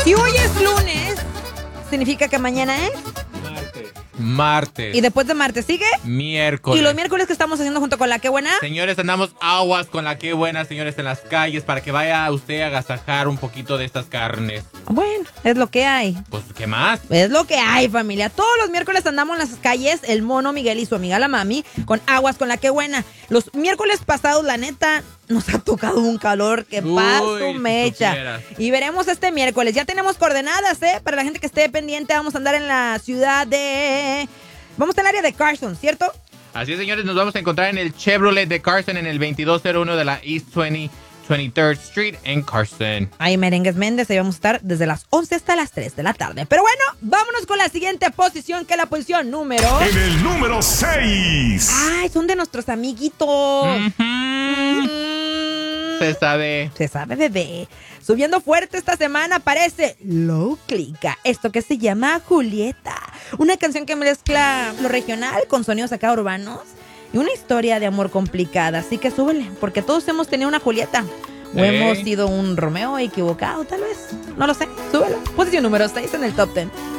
Si hoy es lunes, significa que mañana es martes. Y después de martes sigue miércoles. Y los miércoles que estamos haciendo junto con la Qué Buena. Señores, andamos aguas con la Qué Buena, señores, en las calles para que vaya usted a agasajar un poquito de estas carnes. Bueno, es lo que hay. Pues, ¿qué más? Es lo que hay, familia. Todos los miércoles andamos en las calles, el mono Miguel y su amiga la mami, con aguas con la Qué Buena. Los miércoles pasados, la neta, nos ha tocado un calor que paso mecha. Y veremos este miércoles. Ya tenemos coordenadas, para la gente que esté pendiente. Vamos a andar en la ciudad de... Vamos al área de Carson, ¿cierto? Así es, señores. Nos vamos a encontrar en el Chevrolet de Carson en el 2201 de la East 23rd Street en Carson. Ahí Merengues Méndez, ahí vamos a estar desde las 11 hasta las 3 de la tarde. Pero bueno, vámonos con la siguiente posición, que es la posición número... En el número 6. Ay, son de nuestros amiguitos. Se sabe. Se sabe, bebé. Subiendo fuerte esta semana aparece Low Clica, esto que se llama Julieta. Una canción que mezcla lo regional con sonidos acá urbanos y una historia de amor complicada. Así que súbele, porque todos hemos tenido una Julieta. O hemos sido un Romeo equivocado, tal vez. No lo sé. Súbelo. Posición número 6 en el Top 10.